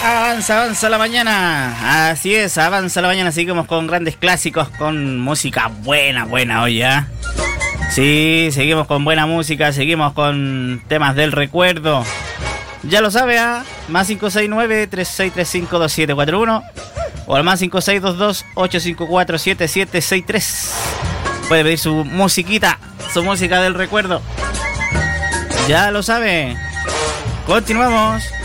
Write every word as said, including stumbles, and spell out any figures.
Avanza, avanza la mañana. Así es, avanza la mañana. Seguimos con grandes clásicos, con música buena, buena hoy, ¿ya? Sí, seguimos con buena música, seguimos con temas del recuerdo. Ya lo sabe, ¿ah? ¿eh? Más cinco seis nueve, tres seis tres cinco, dos siete cuatro uno o al más cinco seis dos dos, ocho cinco cuatro, siete siete seis tres. Puede pedir su musiquita, su música del recuerdo. Ya lo sabe. Continuamos.